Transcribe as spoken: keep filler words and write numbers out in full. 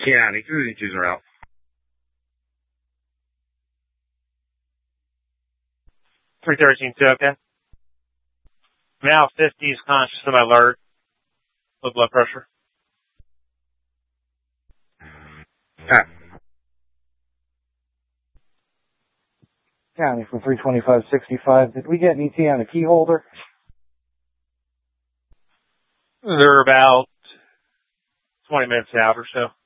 County, cruise inches are out. three thirteen, two, okay. Now fifty is conscious of alert. Low blood pressure. Ah. County from three twenty-five sixty-five. Did we get an E T on a key holder? They're about twenty minutes out or so.